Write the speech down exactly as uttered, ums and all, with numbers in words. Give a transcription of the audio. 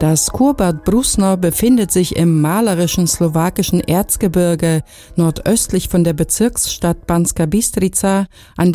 Das Kurbad Brusno befindet sich im malerischen slowakischen Erzgebirge nordöstlich von der Bezirksstadt Banská Bystrica an